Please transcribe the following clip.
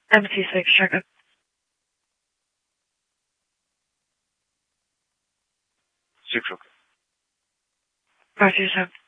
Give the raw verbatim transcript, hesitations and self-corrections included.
M T six, check up. Six, okay. five two seven.